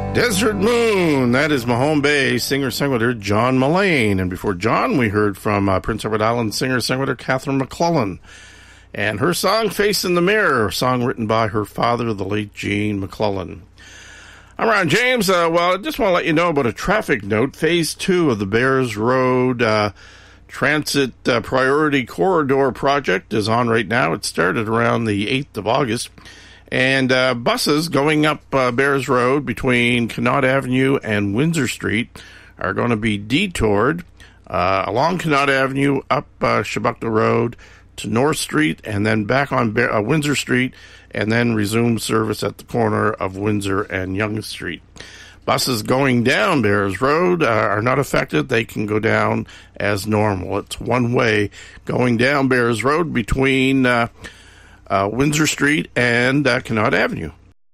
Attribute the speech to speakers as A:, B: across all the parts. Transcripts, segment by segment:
A: Desert Moon, that is Mahone Bay singer-songwriter John Mullane. And before John, we heard from Prince Edward Island singer-songwriter Catherine McClellan. And her song, Face in the Mirror, a song written by her father, the late Gene McClellan. I'm Ron James. I just want to let you know about a traffic note. Phase 2 of the Bears Road Transit Priority Corridor project is on right now. It started around the 8th of August. And buses going up Bears Road between Connaught Avenue and Windsor Street are going to be detoured along Connaught Avenue, up Shabukta Road to North Street, and then back on Windsor Street, and then resume service at the corner of Windsor and Yonge Street. Buses going down Bears Road are not affected. They can go down as normal. It's one way going down Bears Road between Windsor Street and Connaught Avenue.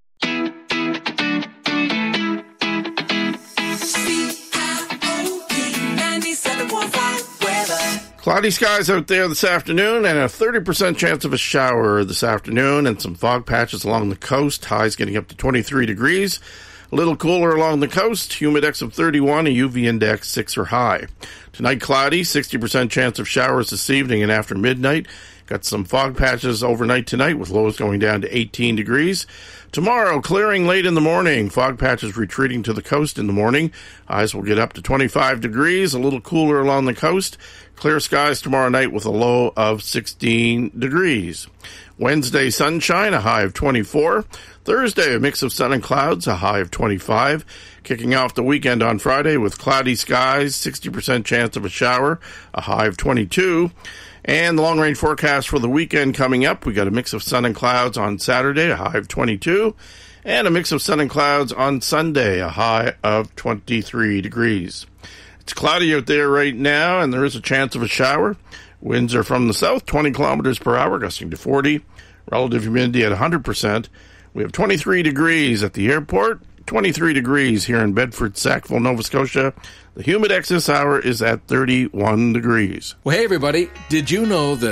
A: Cloudy skies out there this afternoon and a 30% chance of a shower this afternoon and some fog patches along the coast. Highs getting up to 23 degrees. A little cooler along the coast. Humidex of 31, a UV index 6 or high. Tonight cloudy, 60% chance of showers this evening and after midnight. Got some fog patches overnight tonight with lows going down to 18 degrees. Tomorrow, clearing late in the morning. Fog patches retreating to the coast in the morning. Highs will get up to 25 degrees, a little cooler along the coast. Clear skies tomorrow night with a low of 16 degrees. Wednesday, sunshine, a high of 24. Thursday, a mix of sun and clouds, a high of 25. Kicking off the weekend on Friday with cloudy skies, 60% chance of a shower, a high of 22. And the long-range forecast for the weekend coming up, we got a mix of sun and clouds on Saturday, a high of 22, and a mix of sun and clouds on Sunday, a high of 23 degrees. It's cloudy out there right now, and there is a chance of a shower. Winds are from the south, 20 kilometers per hour, gusting to 40. Relative humidity at 100%. We have 23 degrees at the airport, 23 degrees here in Bedford, Sackville, Nova Scotia. The Humidex this hour is at 31 degrees.
B: Well, hey, everybody. Did you know that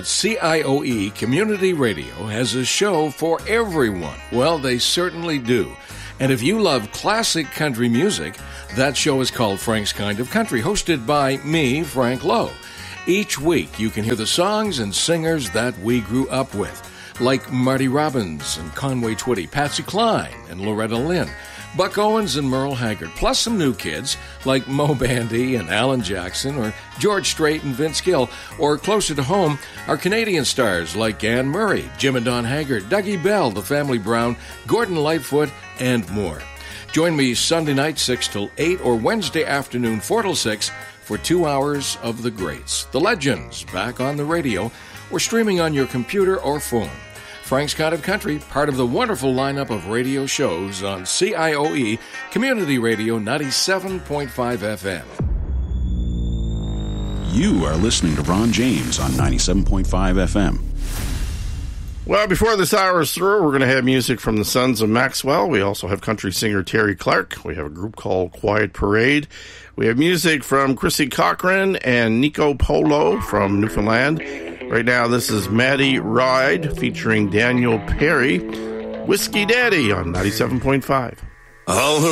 B: CIOE Community Radio has a show for everyone? Well, they certainly do. And if you love classic country music, that show is called Frank's Kind of Country, hosted by me, Frank Lowe. Each week, you can hear the songs and singers that we grew up with, like Marty Robbins and Conway Twitty, Patsy Cline and Loretta Lynn, Buck Owens and Merle Haggard, plus some new kids like Mo Bandy and Alan Jackson, or George Strait and Vince Gill, or closer to home, our Canadian stars like Anne Murray, Jim and Don Haggard, Dougie Bell, The Family Brown, Gordon Lightfoot, and more. Join me Sunday night 6 till 8 or Wednesday afternoon 4 till 6 for 2 hours of the greats, the legends, back on the radio or streaming on your computer or phone. Frank's Kind of Country, part of the wonderful lineup of radio shows on CIOE Community Radio 97.5 FM.
C: You are listening to Ron James on 97.5 FM.
A: Well, before this hour is through, we're going to have music from the Sons of Maxwell. We also have country singer Terry Clark. We have a group called Quiet Parade. We have music from Chrissy Cochran and Nico Polo from Newfoundland. Right now, this is Maddie Ride featuring Daniel Perry, Whiskey Daddy on 97.5.
D: All